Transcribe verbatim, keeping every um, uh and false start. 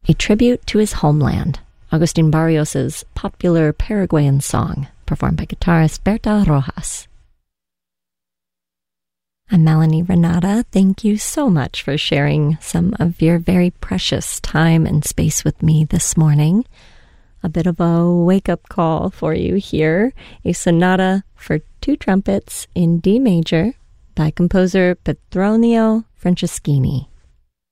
a tribute to his homeland, Agustin Barrios's popular Paraguayan song, performed by guitarist Berta Rojas. I'm Melanie Renata. Thank you so much for sharing some of your very precious time and space with me this morning. A bit of a wake-up call for you here, a sonata for two trumpets in D major by composer Petronio Franceschini.